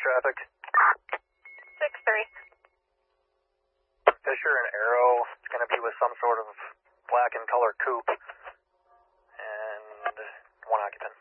traffic. 6-3. Fisher and Arrow. It's going to be with some sort of black and color coupe. And 1 occupant.